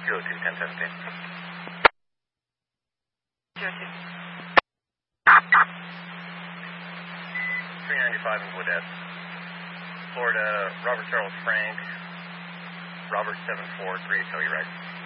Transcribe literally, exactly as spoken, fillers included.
zero two ten seventeen. zero two. three ninety-five in Gwinnett. Florida, Robert Charles Frank, Robert seven four three, tell you right.